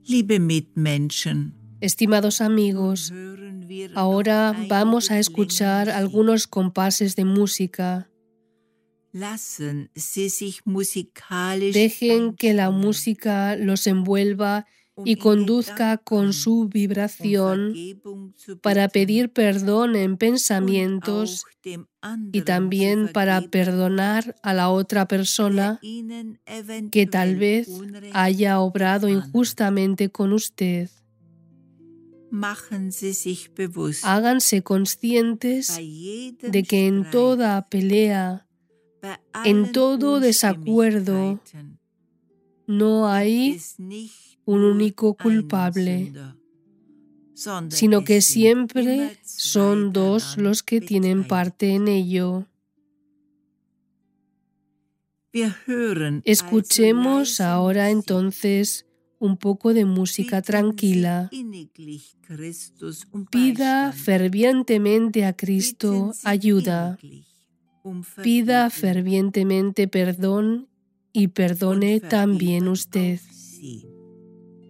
Liebe Mitmenschen, Estimados amigos, ahora vamos a escuchar algunos compases de música. lassen Sie sich musikalisch Dejen que la einstimmen, música los envuelva y conduzca con su vibración Vergebung zu para bitten pedir perdón en und pensamientos auch dem y anderen también zu para vergeben, perdonar a la otra der persona Ihnen que tal eventuell vez Unrecht haya obrado getan hat. injustamente con usted. Machen Sie sich bewusst, Háganse conscientes bei jedem de que en Streit, toda pelea, bei en allen todo desacuerdo, Unstimmigkeiten no gibt hay es nicht un nur único einen culpable, Sünder, sondern sino que es sind immer siempre zwei son dos daran los que tienen parte en beteiligt. ello. Wir hören also Escuchemos leise ahora Musik. entonces un poco de música Bitten Sie tranquila. inniglich Christus um Pida Beistand. fervientemente a Bitten Cristo Sie ayuda. inniglich um Pida Vergebung fervientemente perdón y und perdone también vergeben usted. auch Sie.